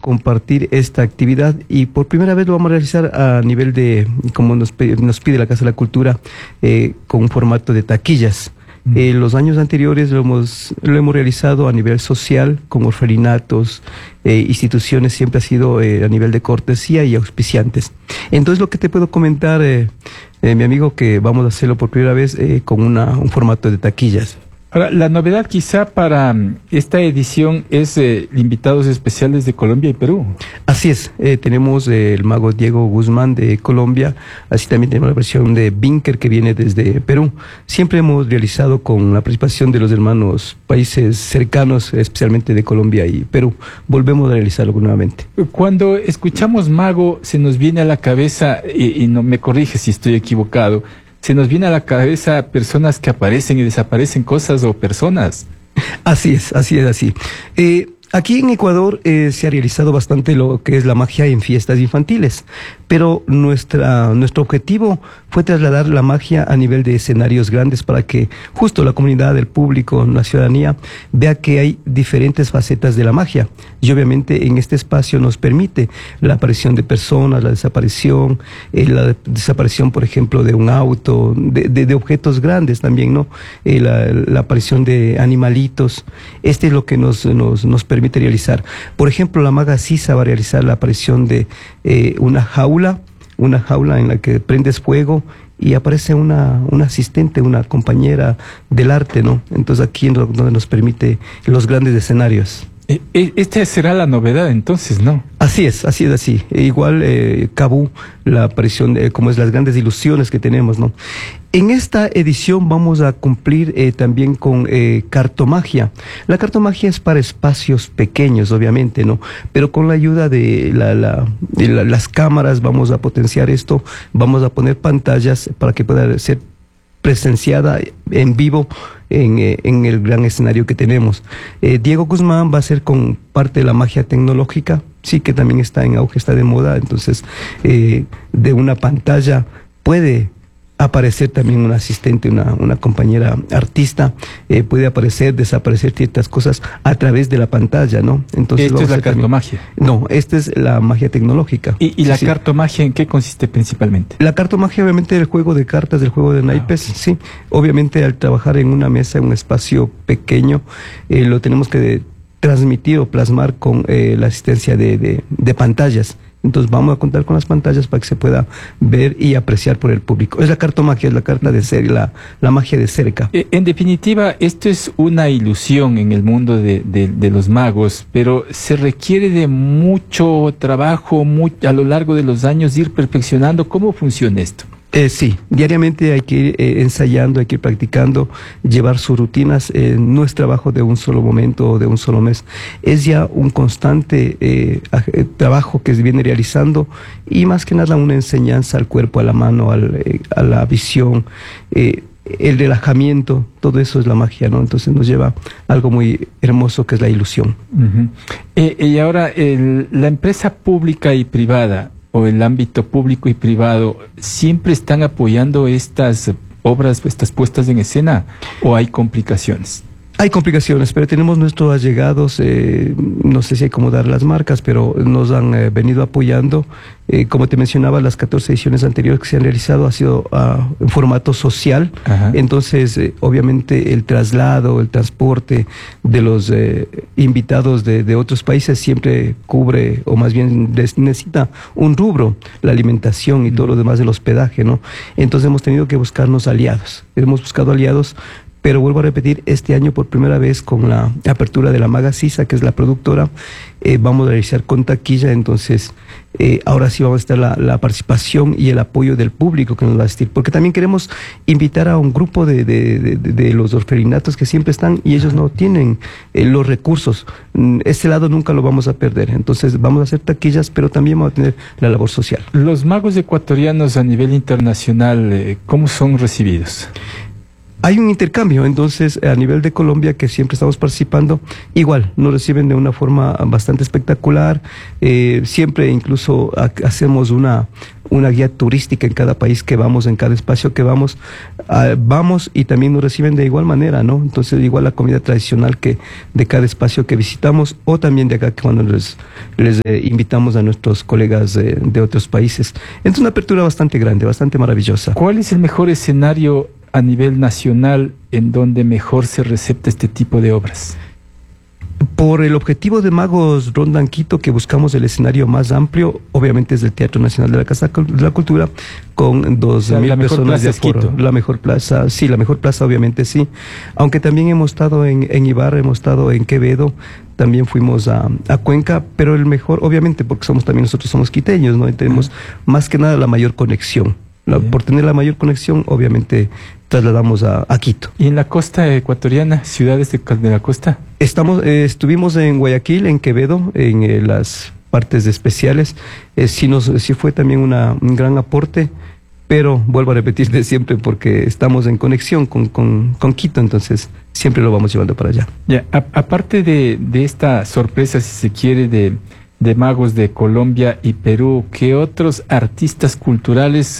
compartir esta actividad y por primera vez lo vamos a realizar a nivel de, como nos pide la Casa de la Cultura, con un formato de taquillas. Los años anteriores lo hemos realizado a nivel social, con orfelinatos, instituciones, siempre ha sido a nivel de cortesía y auspiciantes. Entonces lo que te puedo comentar, mi amigo, que vamos a hacerlo por primera vez con un formato de taquillas. Ahora, la novedad quizá para esta edición es invitados especiales de Colombia y Perú. Así es, tenemos el mago Diego Guzmán de Colombia, así también tenemos la versión de Vinker que viene desde Perú. Siempre hemos realizado con la participación de los hermanos países cercanos, especialmente de Colombia y Perú. Volvemos a realizarlo nuevamente. Cuando escuchamos mago, se nos viene a la cabeza, y no me corrige si estoy equivocado, se nos viene a la cabeza personas que aparecen y desaparecen, cosas o personas. Así es, así. Aquí en Ecuador se ha realizado bastante lo que es la magia en fiestas infantiles, pero nuestro objetivo fue trasladar la magia a nivel de escenarios grandes para que justo la comunidad, el público, la ciudadanía vea que hay diferentes facetas de la magia. Y obviamente en este espacio nos permite la aparición de personas, la desaparición, por ejemplo, de un auto, de objetos grandes también, ¿no? La aparición de animalitos. Este es lo que nos permite realizar. Por ejemplo, la maga Sisa va a realizar la aparición de una jaula en la que prendes fuego y aparece una asistente, una compañera del arte, ¿no? Entonces aquí es donde nos permite los grandes escenarios. Esta será la novedad entonces, ¿no? Así es. Igual Cabú, la aparición, como es las grandes ilusiones que tenemos, ¿no? En esta edición vamos a cumplir también con cartomagia. La cartomagia es para espacios pequeños, obviamente, ¿no? Pero con la ayuda de las cámaras vamos a potenciar esto, vamos a poner pantallas para que pueda ser presenciada en vivo en el gran escenario que tenemos. Diego Guzmán va a ser con parte de la magia tecnológica, sí, que también está en auge, está de moda. Entonces de una pantalla puede aparecer también un asistente, una compañera artista, puede aparecer, desaparecer ciertas cosas a través de la pantalla, ¿no? Entonces, ¿esto es la cartomagia? No, esta es la magia tecnológica. ¿Y la cartomagia en qué consiste principalmente? La cartomagia, obviamente, el juego de cartas, del juego de naipes, sí. Obviamente, al trabajar en una mesa, en un espacio pequeño, lo tenemos que transmitir o plasmar con la asistencia de pantallas. Entonces vamos a contar con las pantallas para que se pueda ver y apreciar por el público. Es la cartomagia, es la carta de ser, la magia de cerca. En definitiva, esto es una ilusión en el mundo de los magos, pero se requiere de mucho trabajo a lo largo de los años ir perfeccionando. ¿Cómo funciona esto? Sí, diariamente hay que ir ensayando, hay que ir practicando, llevar sus rutinas. No es trabajo de un solo momento o de un solo mes. Es ya un constante trabajo que se viene realizando y más que nada una enseñanza al cuerpo, a la mano, a la visión, el relajamiento. Todo eso es la magia, ¿no? Entonces nos lleva a algo muy hermoso que es la ilusión. Y ahora, la empresa pública y privada, o el ámbito público y privado, ¿siempre están apoyando estas obras, estas puestas en escena, o hay complicaciones? Hay complicaciones, pero tenemos nuestros allegados, no sé si hay cómo dar las marcas, pero nos han venido apoyando. Como te mencionaba, las 14 ediciones anteriores que se han realizado ha sido en formato social. Ajá. Entonces, obviamente, el traslado, el transporte de los invitados de otros países siempre cubre, o más bien necesita un rubro, la alimentación y todo lo demás del hospedaje, ¿no? Entonces hemos tenido que buscarnos aliados. Hemos buscado aliados. Pero vuelvo a repetir, este año por primera vez con la apertura de la maga Sisa, que es la productora, vamos a realizar con taquilla. Entonces ahora sí vamos a estar la participación y el apoyo del público que nos va a asistir, porque también queremos invitar a un grupo de los orfelinatos que siempre están y ellos no tienen los recursos. Este lado nunca lo vamos a perder. Entonces vamos a hacer taquillas, pero también vamos a tener la labor social. Los magos ecuatorianos a nivel internacional, ¿cómo son recibidos? hay un intercambio. Entonces, a nivel de Colombia, que siempre estamos participando, igual nos reciben de una forma bastante espectacular. Siempre incluso hacemos una guía turística en cada país que vamos, en cada espacio que vamos, vamos y también nos reciben de igual manera, ¿no? Entonces, igual la comida tradicional que de cada espacio que visitamos, o también de acá que cuando les invitamos a nuestros colegas de otros países. Entonces, una apertura bastante grande, bastante maravillosa. ¿Cuál es el mejor escenario a nivel nacional en donde mejor se recepta este tipo de obras? Por el objetivo de Magos Rondan Quito, que buscamos el escenario más amplio, obviamente es el Teatro Nacional de la Casa de la Cultura, con 2.000 personas de aforo. La mejor plaza, sí, la mejor plaza obviamente sí. Aunque también hemos estado en Ibarra, hemos estado en Quevedo, también fuimos a Cuenca, pero el mejor, obviamente, porque nosotros somos quiteños, ¿no? Y tenemos más que nada la mayor conexión. Por tener la mayor conexión, obviamente trasladamos a Quito. ¿Y en la costa ecuatoriana, ciudades de la costa? Estuvimos en Guayaquil, en Quevedo, en las partes especiales. Sí fue también un gran aporte, pero vuelvo a repetir de siempre porque estamos en conexión con Quito, entonces siempre lo vamos llevando para allá. Ya, aparte de esta sorpresa, si se quiere, de magos de Colombia y Perú, ¿qué otros artistas culturales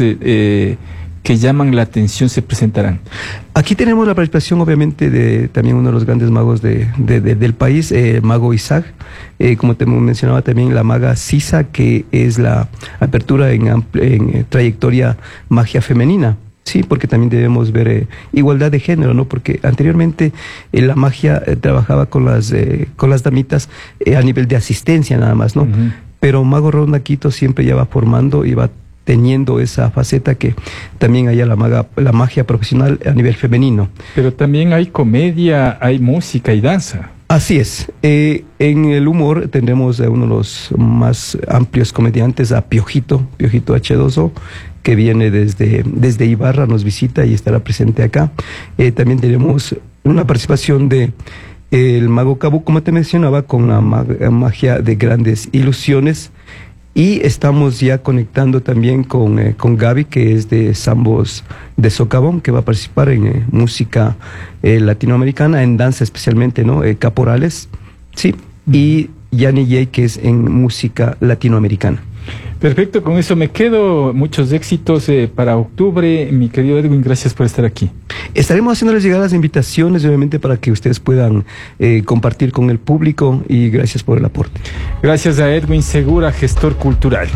que llaman la atención se presentarán? Aquí tenemos la participación obviamente de también uno de los grandes magos del país, Mago Isaac, como te mencionaba también la maga Sisa, que es la apertura en trayectoria magia femenina. Sí, porque también debemos ver igualdad de género, ¿no? Porque anteriormente la magia trabajaba con las damitas a nivel de asistencia nada más, ¿no? Uh-huh. Pero Mago Rondan Quito siempre ya va formando y va teniendo esa faceta que también haya la magia profesional a nivel femenino. Pero también hay comedia, hay música y danza. Así es. En el humor tendremos a uno de los más amplios comediantes, a Piojito H2O, que viene desde Ibarra, nos visita y estará presente acá. También tenemos una participación de el Mago Cabu, como te mencionaba, con la magia de grandes ilusiones. Y estamos ya conectando también con Gaby, que es de Zambos de Socavón, que va a participar en música latinoamericana, en danza especialmente, ¿no? Caporales, sí. Y Yanni Jay, que es en música latinoamericana. Perfecto, con eso me quedo. Muchos éxitos para octubre. Mi querido Edwin, gracias por estar aquí. Estaremos haciéndoles llegar las invitaciones, obviamente, para que ustedes puedan compartir con el público, y gracias por el aporte. Gracias a Edwin Segura, gestor cultural.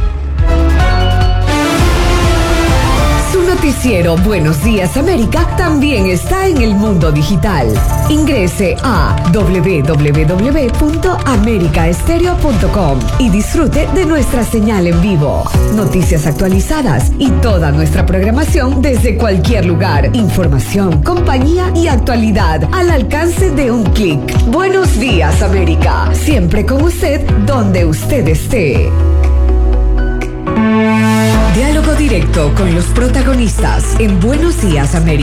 Noticiero Buenos Días América también está en el mundo digital. Ingrese a www.americaestereo.com y disfrute de nuestra señal en vivo, noticias actualizadas y toda nuestra programación desde cualquier lugar. Información, compañía y actualidad al alcance de un clic. Buenos Días América, siempre con usted donde usted esté. Diálogo directo con los protagonistas en Buenos Días América.